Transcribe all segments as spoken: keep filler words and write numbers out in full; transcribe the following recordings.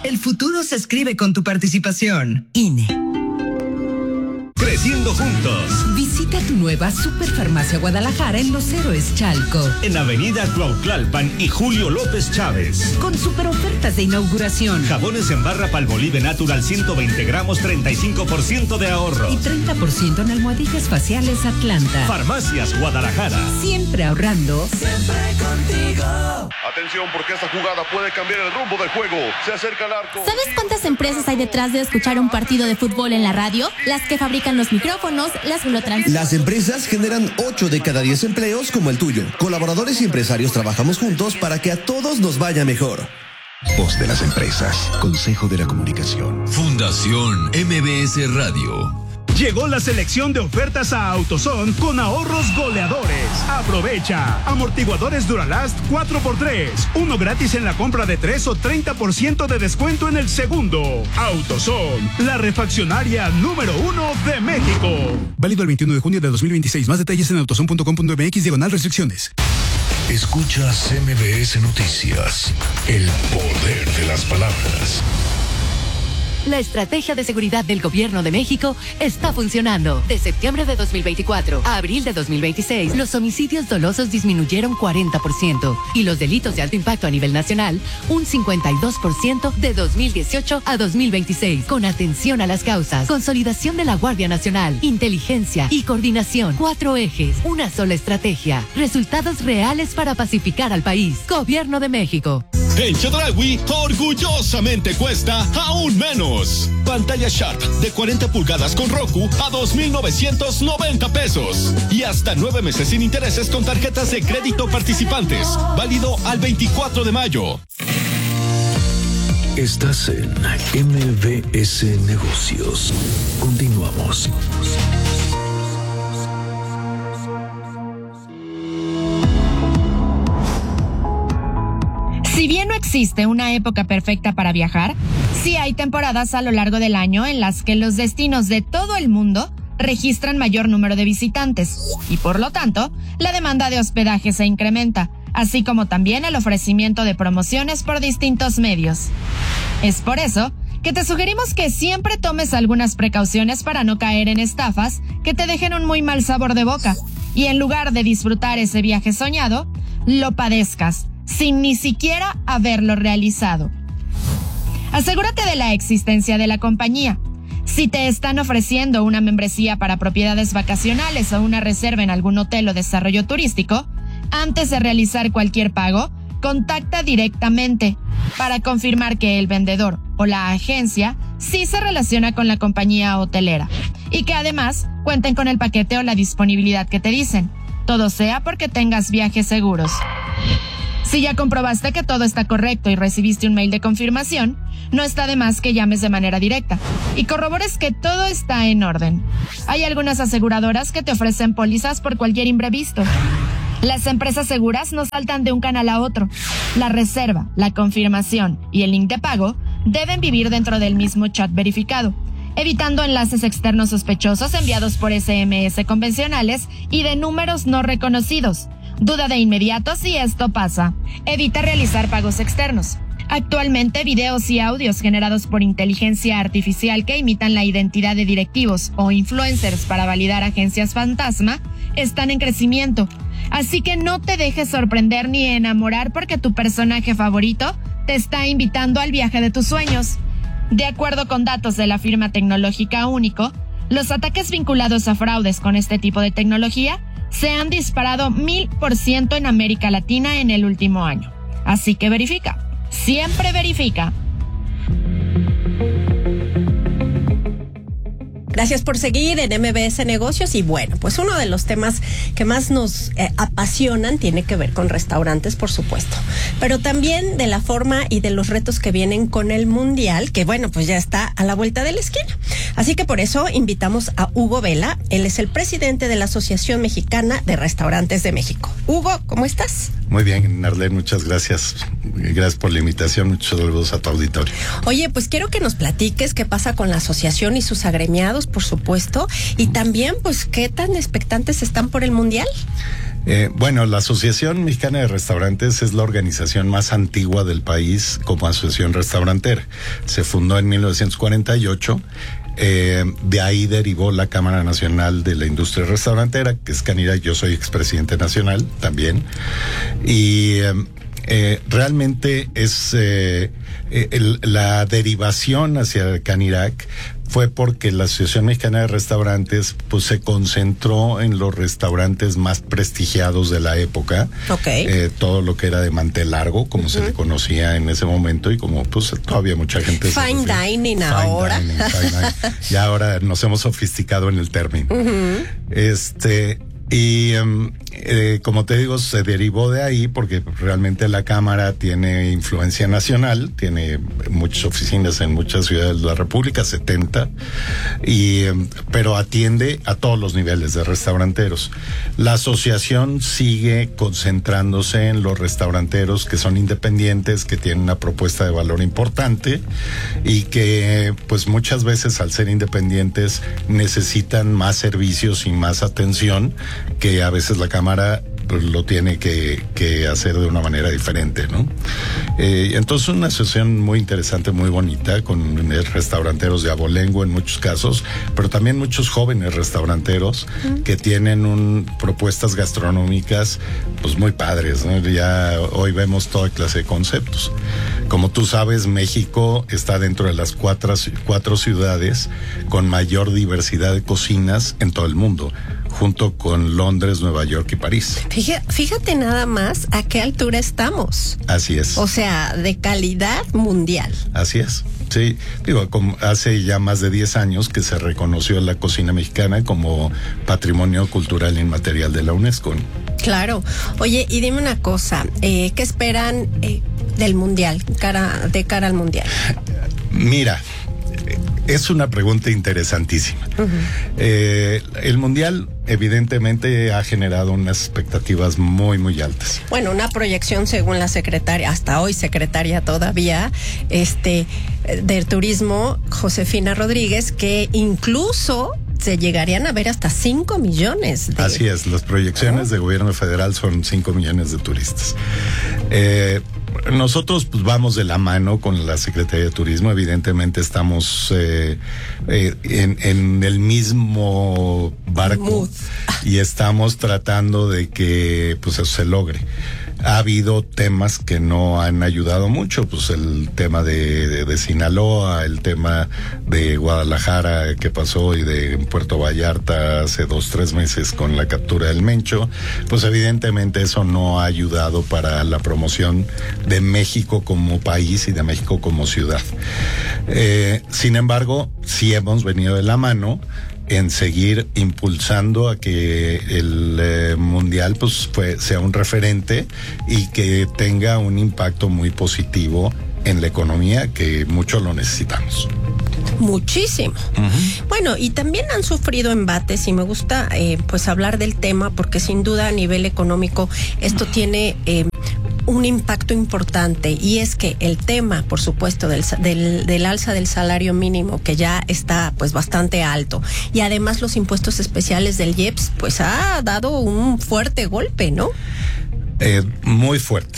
El futuro se escribe con tu participación. I N E. Creciendo juntos. Visita tu nueva Superfarmacia Guadalajara en Los Héroes Chalco. En Avenida Cuautlalpan y Julio López Chávez. Con super ofertas de inauguración. Jabones en barra Palmolive Natural ciento veinte gramos, treinta y cinco por ciento de ahorro. Y treinta por ciento en almohadillas faciales Atlanta. Farmacias Guadalajara. Siempre ahorrando. Siempre contigo. Atención, porque esta jugada puede cambiar el rumbo del juego. Se acerca el arco. ¿Sabes cuántas empresas hay detrás de escuchar un partido de fútbol en la radio? Las que fabrican los micrófonos, las que lo transmiten. Las empresas generan ocho de cada diez empleos como el tuyo. Colaboradores y empresarios trabajamos juntos para que a todos nos vaya mejor. Voz de las empresas. Consejo de la Comunicación. Fundación M B S Radio. Llegó la selección de ofertas a AutoZone con ahorros goleadores. Aprovecha. Amortiguadores Duralast cuatro por tres. Uno gratis en la compra de tres o treinta por ciento de descuento en el segundo. AutoZone, la refaccionaria número uno de México. Válido el veintiuno de junio de dos mil veintiséis. Más detalles en autozone punto com punto m x diagonal restricciones. Escuchas M B S Noticias. El poder de las palabras. La estrategia de seguridad del Gobierno de México está funcionando. De septiembre de dos mil veinticuatro a abril de dos mil veintiséis, los homicidios dolosos disminuyeron cuarenta por ciento y los delitos de alto impacto a nivel nacional un cincuenta y dos por ciento de dos mil dieciocho a dos mil veintiséis. Con atención a las causas, consolidación de la Guardia Nacional, inteligencia y coordinación. Cuatro ejes, una sola estrategia. Resultados reales para pacificar al país. Gobierno de México. En Chedraui, orgullosamente cuesta aún menos. Pantalla Sharp de cuarenta pulgadas con Roku a dos mil novecientos noventa pesos. Y hasta nueve meses sin intereses con tarjetas de crédito participantes. Válido al veinticuatro de mayo. Estás en M B S Negocios. Continuamos. Si bien no existe una época perfecta para viajar, sí hay temporadas a lo largo del año en las que los destinos de todo el mundo registran mayor número de visitantes y por lo tanto, la demanda de hospedaje se incrementa, así como también el ofrecimiento de promociones por distintos medios. Es por eso que te sugerimos que siempre tomes algunas precauciones para no caer en estafas que te dejen un muy mal sabor de boca y en lugar de disfrutar ese viaje soñado, lo padezcas sin ni siquiera haberlo realizado. Asegúrate de la existencia de la compañía. Si te están ofreciendo una membresía para propiedades vacacionales o una reserva en algún hotel o desarrollo turístico, antes de realizar cualquier pago, contacta directamente para confirmar que el vendedor o la agencia sí se relaciona con la compañía hotelera y que además cuenten con el paquete o la disponibilidad que te dicen. Todo sea porque tengas viajes seguros. Si ya comprobaste que todo está correcto y recibiste un mail de confirmación, no está de más que llames de manera directa y corrobores que todo está en orden. Hay algunas aseguradoras que te ofrecen pólizas por cualquier imprevisto. Las empresas seguras no saltan de un canal a otro. La reserva, la confirmación y el link de pago deben vivir dentro del mismo chat verificado, evitando enlaces externos sospechosos enviados por S M S convencionales y de números no reconocidos. Duda de inmediato si esto pasa. Evita realizar pagos externos. Actualmente, videos y audios generados por inteligencia artificial que imitan la identidad de directivos o influencers para validar agencias fantasma están en crecimiento. Así que no te dejes sorprender ni enamorar porque tu personaje favorito te está invitando al viaje de tus sueños. De acuerdo con datos de la firma tecnológica Único, los ataques vinculados a fraudes con este tipo de tecnología se han disparado mil por ciento en América Latina en el último año. Así que verifica. Siempre verifica. Gracias por seguir en M B S Negocios y bueno, pues uno de los temas que más nos eh, apasionan tiene que ver con restaurantes, por supuesto, pero también de la forma y de los retos que vienen con el Mundial, que bueno, pues ya está a la vuelta de la esquina. Así que por eso invitamos a Hugo Vela, él es el presidente de la Asociación Mexicana de Restaurantes de México. Hugo, ¿cómo estás? Muy bien, Narlene, muchas gracias. Gracias por la invitación, muchos saludos a tu auditorio. Oye, pues quiero que nos platiques qué pasa con la asociación y sus agremiados, por supuesto, y también, pues, qué tan expectantes están por el Mundial. Eh, bueno, la Asociación Mexicana de Restaurantes es la organización más antigua del país como asociación restaurantera. Se fundó en mil novecientos cuarenta y ocho. Eh, de ahí derivó la Cámara Nacional de la Industria Restaurantera, que es Canirac. Yo soy expresidente nacional también. Y eh, eh, realmente es eh, el, la derivación hacia Canirac fue porque la Asociación Mexicana de Restaurantes pues se concentró en los restaurantes más prestigiados de la época. Okay. Eh, todo lo que era de mantel largo, como uh-huh. se le conocía en ese momento, y como pues todavía mucha gente... Fine dining fine ahora. Dining, fine dining. Ya ahora nos hemos sofisticado en el término. Uh-huh. Este... Y um, eh, como te digo, se derivó de ahí porque realmente la Cámara tiene influencia nacional, tiene muchas oficinas en muchas ciudades de la República, setenta, y, um, pero atiende a todos los niveles de restauranteros. La asociación sigue concentrándose en los restauranteros que son independientes, que tienen una propuesta de valor importante y que pues muchas veces al ser independientes necesitan más servicios y más atención, que a veces la Cámara pues, lo tiene que, que hacer de una manera diferente, ¿no? Eh, entonces una asociación muy interesante, muy bonita, con restauranteros de abolengo en muchos casos, pero también muchos jóvenes restauranteros uh-huh. que tienen un, propuestas gastronómicas pues muy padres, ¿no? Ya hoy vemos toda clase de conceptos. Como tú sabes, México está dentro de las cuatro, cuatro ciudades con mayor diversidad de cocinas en todo el mundo, junto con Londres, Nueva York y París. Fíjate, fíjate nada más a qué altura estamos. Así es. O sea, de calidad mundial. Así es. Sí, digo, como hace ya más de diez años que se reconoció la cocina mexicana como Patrimonio Cultural Inmaterial de la UNESCO. Claro. Oye, y dime una cosa, eh, ¿qué esperan eh, del mundial, cara, de cara al mundial? Mira, es una pregunta interesantísima. Uh-huh. Eh, el mundial evidentemente ha generado unas expectativas muy, muy altas. Bueno, una proyección según la secretaria, hasta hoy secretaria todavía, este, del turismo, Josefina Rodríguez, que incluso se llegarían a ver hasta cinco millones. De... Así es, las proyecciones ¿Oh? de gobierno federal son cinco millones de turistas. Eh, Nosotros pues vamos de la mano con la Secretaría de Turismo, evidentemente estamos eh, eh, en, en el mismo barco Mood. y estamos tratando de que pues eso se logre. Ha habido temas que no han ayudado mucho, pues el tema de, de, de Sinaloa, el tema de Guadalajara que pasó y de Puerto Vallarta hace dos, tres meses con la captura del Mencho, pues evidentemente eso no ha ayudado para la promoción de México como país y de México como ciudad. Eh, sin embargo, sí hemos venido de la mano en seguir impulsando a que el eh, mundial pues fue, sea un referente y que tenga un impacto muy positivo en la economía, que mucho lo necesitamos. Muchísimo. Uh-huh. Bueno, y también han sufrido embates y me gusta eh, pues hablar del tema porque sin duda a nivel económico esto tiene eh, un impacto importante, y es que el tema, por supuesto, del, del, del alza del salario mínimo, que ya está pues bastante alto, y además los impuestos especiales del I E P S, pues ha dado un fuerte golpe, ¿no? Eh, muy fuerte.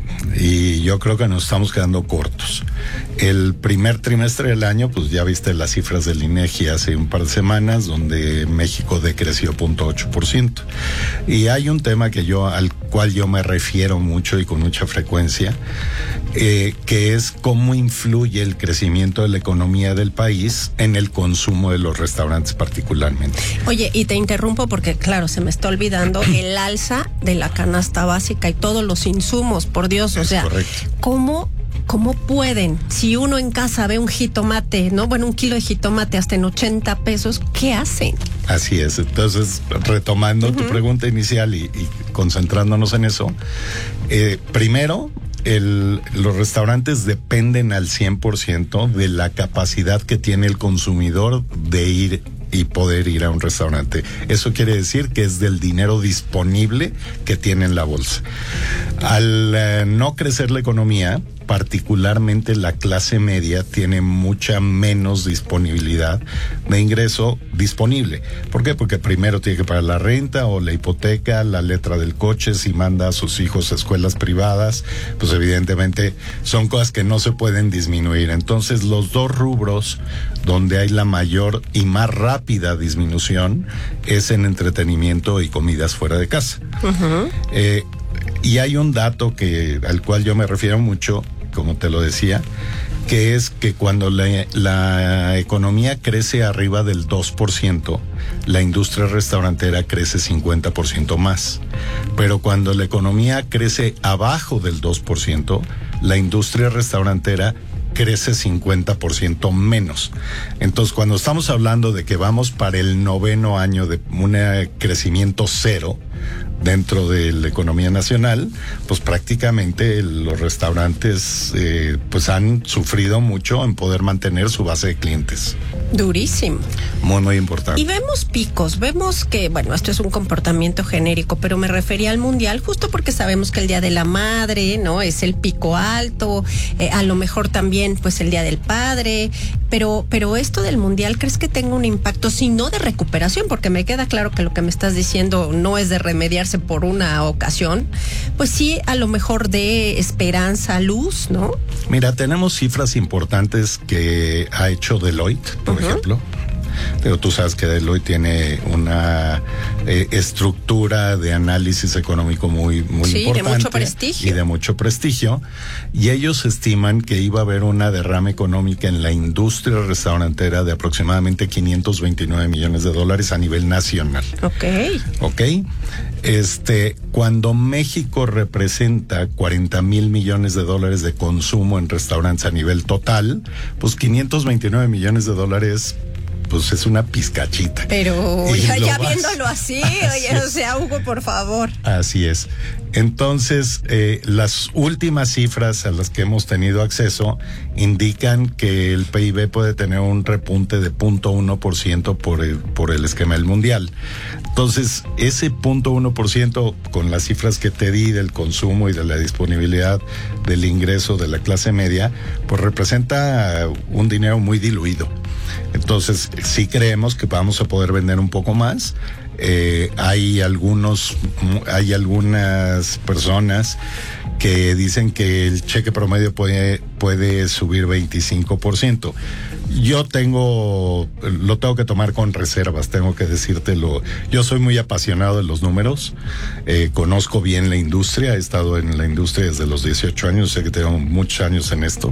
Y yo creo que nos estamos quedando cortos. El primer trimestre del año, pues ya viste las cifras del INEGI hace un par de semanas, donde México decreció cero punto ocho por ciento. Y hay un tema que yo, al cual yo me refiero mucho y con mucha frecuencia, eh, que es cómo influye el crecimiento de la economía del país en el consumo de los restaurantes particularmente. Oye, y te interrumpo porque, claro, se me está olvidando el alza de la canasta básica y todos los insumos, por Dios, o es sea, correcto. ¿cómo ¿Cómo pueden? Si uno en casa ve un jitomate, ¿no? Bueno, un kilo de jitomate hasta en ochenta pesos, ¿qué hacen? Así es. Entonces, retomando uh-huh. tu pregunta inicial y, y concentrándonos en eso, eh, primero, el, los restaurantes dependen al cien por ciento de la capacidad que tiene el consumidor de ir y poder ir a un restaurante. Eso quiere decir que es del dinero disponible que tiene en la bolsa. Al uh, no crecer la economía, particularmente la clase media tiene mucha menos disponibilidad de ingreso disponible. ¿Por qué? Porque primero tiene que pagar la renta o la hipoteca, la letra del coche, si manda a sus hijos a escuelas privadas, pues evidentemente son cosas que no se pueden disminuir. Entonces, los dos rubros donde hay la mayor y más rápida disminución es en entretenimiento y comidas fuera de casa. Uh-huh. Eh, y hay un dato que al cual yo me refiero mucho, como te lo decía, que es que cuando la, la economía crece arriba del dos por ciento, la industria restaurantera crece cincuenta por ciento más. Pero cuando la economía crece abajo del dos por ciento, la industria restaurantera crece cincuenta por ciento menos. Entonces, cuando estamos hablando de que vamos para el noveno año de un crecimiento cero dentro de la economía nacional, pues prácticamente los restaurantes eh, pues han sufrido mucho en poder mantener su base de clientes. Durísimo. Muy, muy importante. Y vemos picos, vemos que, bueno, esto es un comportamiento genérico, pero me refería al mundial justo porque sabemos que el Día de la Madre, ¿no? Es el pico alto, eh, a lo mejor también, pues, el Día del Padre, pero, pero esto del mundial, ¿crees que tenga un impacto, si no de recuperación? Porque me queda claro que lo que me estás diciendo no es de remediarse por una ocasión, pues sí, a lo mejor de esperanza, luz, ¿no? Mira, tenemos cifras importantes que ha hecho Deloitte, por uh-huh. ejemplo. Pero tú sabes que Deloitte tiene una eh, estructura de análisis económico muy, muy sí, importante. de mucho prestigio. Y de mucho prestigio. Y ellos estiman que iba a haber una derrama económica en la industria restaurantera de aproximadamente quinientos veintinueve millones de dólares a nivel nacional. Ok. Ok. Este, cuando México representa cuarenta mil millones de dólares de consumo en restaurantes a nivel total, pues quinientos veintinueve millones de dólares, pues es una pizcachita. Pero ya, ya viéndolo así, así oye, o sea, Hugo, por favor. Así es. Entonces, eh, las últimas cifras a las que hemos tenido acceso indican que el P I B puede tener un repunte de cero punto uno por ciento por el, por el esquema del mundial. Entonces, ese cero punto uno por ciento con las cifras que te di del consumo y de la disponibilidad del ingreso de la clase media, pues representa un dinero muy diluido. Entonces, sí creemos que vamos a poder vender un poco más. Eh, hay algunos, hay algunas personas que dicen que el cheque promedio puede, puede subir veinticinco por ciento. Yo tengo, lo tengo que tomar con reservas, tengo que decírtelo. Yo soy muy apasionado de los números, eh, conozco bien la industria, he estado en la industria desde los dieciocho años, sé que tengo muchos años en esto,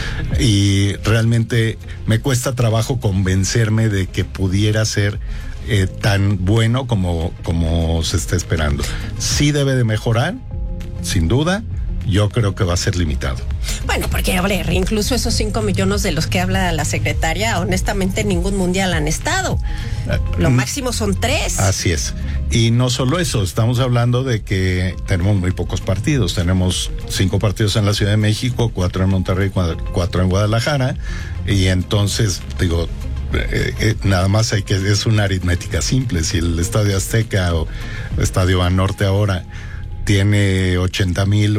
y realmente me cuesta trabajo convencerme de que pudiera ser eh, tan bueno como, como se está esperando. Sí debe de mejorar, sin duda. Yo creo que va a ser limitado. Bueno, porque, a ver, incluso esos cinco millones de los que habla la secretaria, honestamente en ningún mundial han estado. Lo máximo son tres. Así es. Y no solo eso, estamos hablando de que tenemos muy pocos partidos. Tenemos cinco partidos en la Ciudad de México, cuatro en Monterrey, cuatro en Guadalajara. Y entonces, digo, eh, eh, nada más hay que, es una aritmética simple. Si el Estadio Azteca o el Estadio Banorte ahora tiene ochenta mil